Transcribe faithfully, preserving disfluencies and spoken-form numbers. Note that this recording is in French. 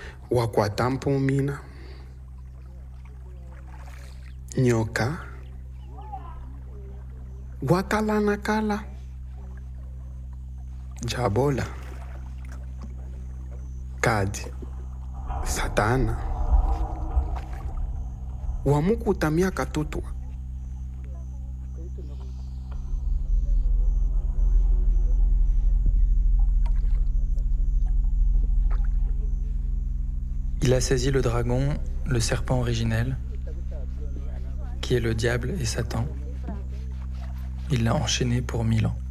Wakwatampumina, nyoka, wakalanakala, jabola, kadi, satana, wamukuta miaka tutwa. Il a saisi le dragon, le serpent originel, qui est le diable et Satan. Il l'a enchaîné pour mille ans.